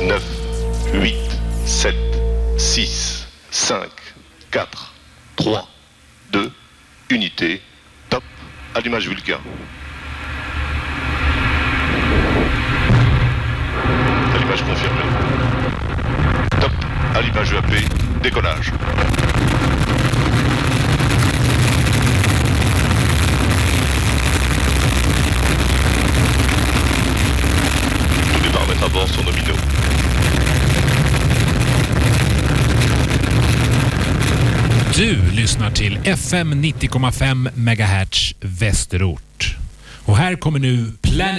9, 8, 7, 6, 5, 4, 3, 2, unité, top, allumage Vulcain. Allumage confirmé. Top, allumage EAP, décollage. Tous les paramètres à bord sont nominaux. Du lyssnar till FM 90,5 MHz Västerort. Och här kommer nu Planet